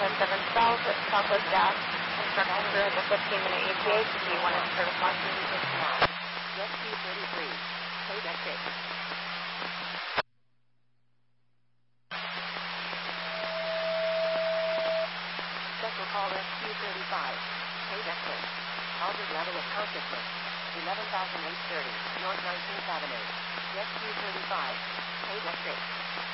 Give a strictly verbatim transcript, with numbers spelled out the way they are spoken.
seven seven South, Southwest Gas, construction crew at the fifteen minute E T A to be one in service line. Rescue thirty-three, code exit. Special call Rescue thirty-five, code exit. Target level of consciousness, eleven thousand eight hundred thirty, North nineteenth Avenue. Rescue thirty-five, code exit.